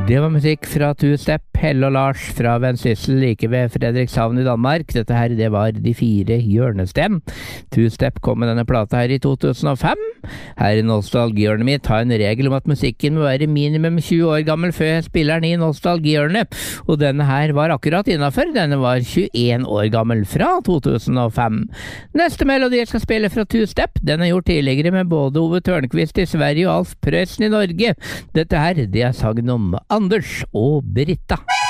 Det var musikk fra Two-Step, Helle og Lars fra Vendsyssel like ved Fredrikshavn i Danmark. Dette her, det var De fire hjørnesten. Two-Step kom med denne plata her i 2005. Her i Nostalgihjørnet mitt har en regel om at musikken må være minimum 20 år gammel før jeg spiller den i Nostalgihjørnet. Og denne her var akkurat innenfor. Denne var 21 år gammel fra 2005. Neste melodi jeg skal spille fra Two-Step, den er gjort tidligere med både Ove Tørnquist i Sverige og Alf Prøysen i Norge. Dette her, det er sangen om Anders og Britta.